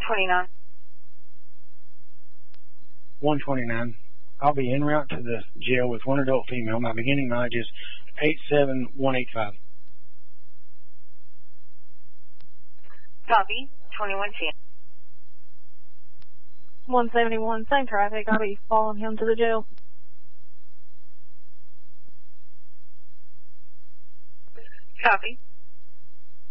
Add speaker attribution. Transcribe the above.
Speaker 1: 29.
Speaker 2: 129. I'll be en route to the jail with one adult female. My beginning mileage is 87185.
Speaker 1: Copy. 2110.
Speaker 3: 171, same traffic. I'll be following him to the jail.
Speaker 1: Copy.